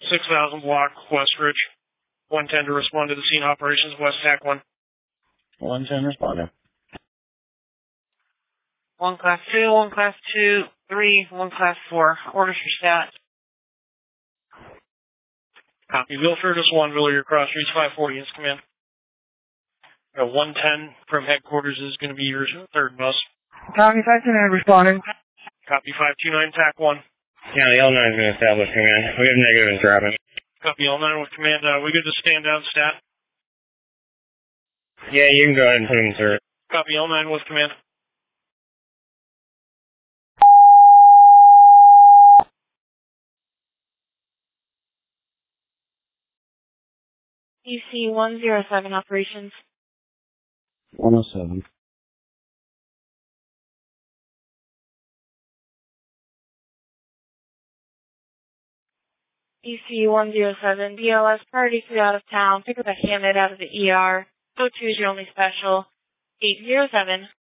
6000 block, West Ridge. 110 to respond to the scene operations, West TAC 1. 110 responding. 1 Class 2, 1 Class 2, 3, 1 Class 4. Orders for stat. Copy. Bill Curtis 1, Villiers Cross, reach 540 is command. 110 from headquarters is going to be your third bus. Copy 529 responding. Copy 529 TAC 1. Yeah, the L9 is going to establish command. We have negative and dropping. Copy L9 with command. We good to stand down stat? Yeah, you can go ahead and put him through. Copy L9 with command. EC 107 operations. 107. EC 107, BLS priority 3 out of town. Pick up a Hammett out of the ER. Go to is your only special. 807.